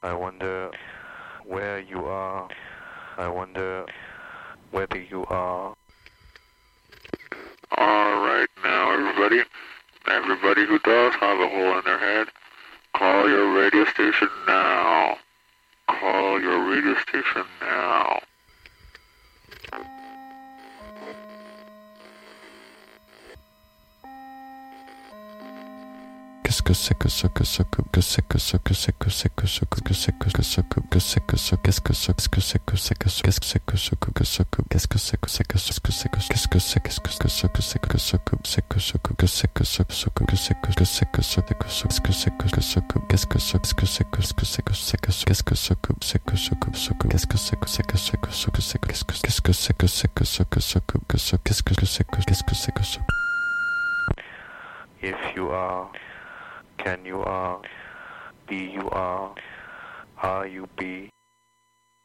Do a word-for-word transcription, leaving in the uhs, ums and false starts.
I wonder where you are. I wonder whether you are. Alright, now everybody, everybody who does have a hole in their head, call your radio station now. Call your radio station now. Qu'est-ce que c'est que ce que ce que que c'est que ce que c'est que c'est que ce que que c'est que ce que que c'est que ce qu'est-ce que ce que c'est que c'est que ce qu'est-ce que c'est que ce que que ce que qu'est-ce que c'est que c'est que ce que c'est que qu'est-ce que c'est qu'est-ce que ce que c'est que ce que c'est que ce que que c'est que ce ce que que c'est que que c'est que ce que ce que c'est que ce que qu'est-ce que ce que c'est que ce que c'est que c'est que qu'est-ce que ce que c'est que ce que ce que qu'est-ce que c'est que c'est que c'est que ce que c'est qu'est-ce que qu'est-ce que c'est que c'est que ce que ce que que ce qu'est-ce que c'est que qu'est-ce que c'est que ce. If you are, can you are, be you are, are you be.